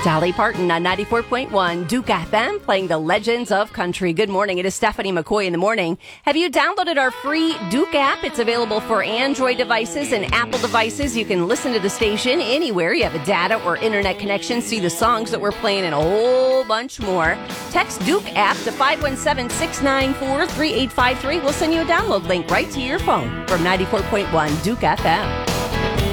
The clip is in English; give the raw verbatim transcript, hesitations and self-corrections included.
Dolly Parton on ninety-four point one Duke F M, playing the legends of country. Good morning. It is Stephanie McCoy in the morning. Have you downloaded our free Duke app? It's available for Android devices and Apple devices. You can listen to the station anywhere you have a data or internet connection, see the songs that we're playing, and a whole bunch more. Text Duke app to five one seven, six nine four, three eight five three. We'll send you a download link right to your phone from ninety-four point one Duke F M.